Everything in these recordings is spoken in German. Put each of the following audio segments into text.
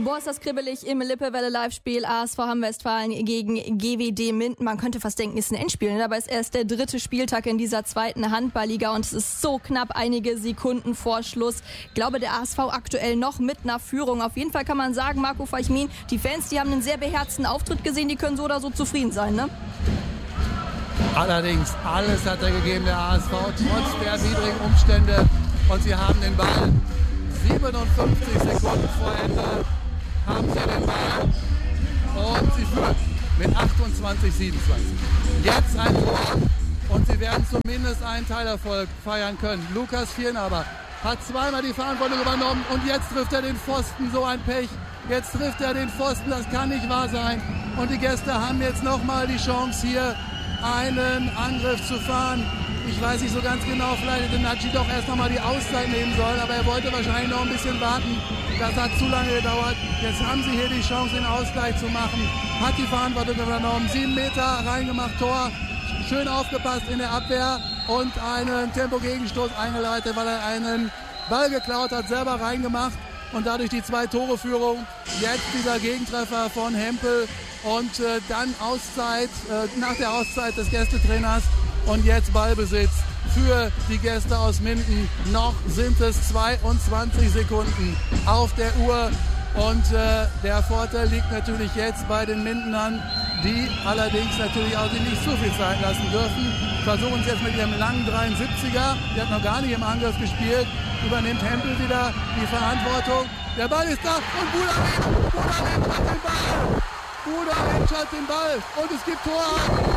Boah, ist das kribbelig im Lippewelle-Live-Spiel ASV Hamm-Westfalen gegen GWD Minden. Man könnte fast denken, es ist ein Endspiel, ne? Dabei ist erst der 3. Spieltag in dieser 2. Handballliga und es ist so knapp, einige Sekunden vor Schluss. Ich glaube, der ASV aktuell noch mit einer Führung. Auf jeden Fall kann man sagen, Marco Feichmin, die Fans, die haben einen sehr beherzten Auftritt gesehen, die können so oder so zufrieden sein, ne? Allerdings, alles hat er gegeben, der ASV, trotz der widrigen Umstände. Und sie haben den Ball 57 Sekunden vor Ende. Haben sie den Ball und sie führen mit 28-27. Jetzt ein Tor und sie werden zumindest einen Teilerfolg feiern können. Lukas Viernaber hat zweimal die Verantwortung übernommen und jetzt trifft er den Pfosten, so ein Pech. Jetzt trifft er den Pfosten, das kann nicht wahr sein. Und die Gäste haben jetzt nochmal die Chance hier einen Angriff zu fahren. Ich weiß nicht so ganz genau, vielleicht hätte Natschi doch erst nochmal die Auszeit nehmen sollen, aber er wollte wahrscheinlich noch ein bisschen warten. Das hat zu lange gedauert. Jetzt haben sie hier die Chance, den Ausgleich zu machen. Hat die Verantwortung übernommen. 7 Meter reingemacht, Tor. Schön aufgepasst in der Abwehr und einen Tempo-Gegenstoß eingeleitet, weil er einen Ball geklaut hat, selber reingemacht. Und dadurch die 2-Tore-Führung. Jetzt dieser Gegentreffer von Hempel und dann Auszeit, nach der Auszeit des Gästetrainers. Und jetzt Ballbesitz für die Gäste aus Minden. Noch sind es 22 Sekunden auf der Uhr. Und der Vorteil liegt natürlich jetzt bei den Mindenern, die allerdings natürlich auch sich nicht zu viel Zeit lassen dürfen. Versuchen es jetzt mit ihrem langen 73er. Der hat noch gar nicht im Angriff gespielt. Übernimmt Hempel wieder die Verantwortung. Der Ball ist da und Budalic hat den Ball. Budalic hat den Ball und es gibt Tor.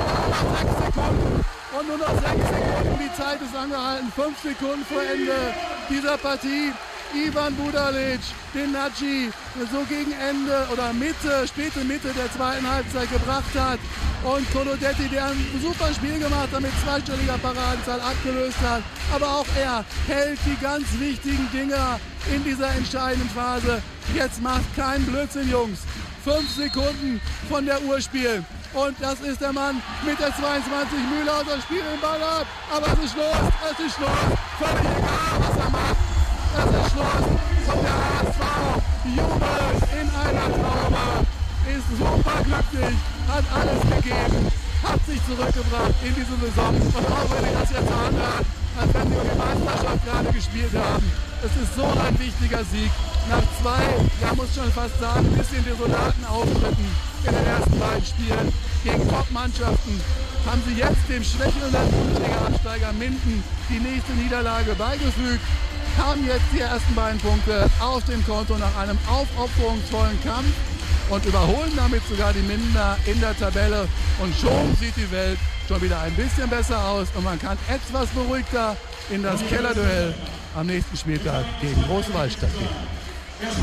6 Sekunden. Und nur noch 6 Sekunden, die Zeit ist angehalten. 5 Sekunden vor Ende dieser Partie. Ivan Budalic, den Natschi so gegen Ende oder späte Mitte der 2. Halbzeit gebracht hat. Und Colodetti, der ein super Spiel gemacht hat, mit zweistelliger Paradenzahl abgelöst hat. Aber auch er hält die ganz wichtigen Dinger in dieser entscheidenden Phase. Jetzt macht keinen Blödsinn, Jungs. 5 Sekunden von der Uhr spielen. Und das ist der Mann mit der 22, Mühlhauser spielt den Ball ab. Aber es ist Schluss. Völlig egal, was er macht. Es ist Schluss. Und der HSV jubelt in einer Traube. Ist super glücklich, hat alles gegeben, hat sich zurückgebracht in diese Saison. Und auch wenn ich das jetzt anhört, als wenn sie die Meisterschaft gerade gespielt haben. Es ist so ein wichtiger Sieg. Nach 2, muss schon fast sagen, ein bisschen desolaten Auftritten in den ersten beiden Spielen gegen Top-Mannschaften haben sie jetzt dem schwächelnden Bundesliga-Absteiger Minden die nächste Niederlage beigefügt, haben jetzt die ersten beiden Punkte auf dem Konto nach einem aufopferungsvollen Kampf und überholen damit sogar die Mindener in der Tabelle. Und schon sieht die Welt schon wieder ein bisschen besser aus und man kann etwas beruhigter in das Kellerduell am nächsten Spieltag gegen Große Waldstadt gehen.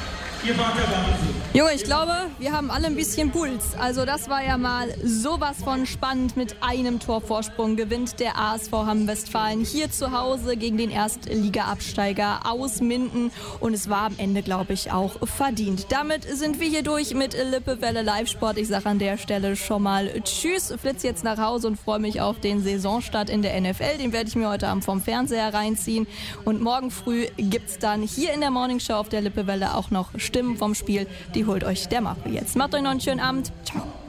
Junge, ich glaube, wir haben alle ein bisschen Puls. Also das war ja mal sowas von spannend. Mit einem Torvorsprung gewinnt der ASV Hamm-Westfalen hier zu Hause gegen den Erstliga-Absteiger aus Minden. Und es war am Ende, glaube ich, auch verdient. Damit sind wir hier durch mit Lippewelle Live-Sport. Ich sage an der Stelle schon mal Tschüss, flitz jetzt nach Hause und freue mich auf den Saisonstart in der NFL. Den werde ich mir heute Abend vom Fernseher reinziehen. Und morgen früh gibt's dann hier in der Morningshow auf der Lippewelle auch noch Stimmen vom Spiel, die holt euch der Marco jetzt. Macht euch noch einen schönen Abend. Ciao.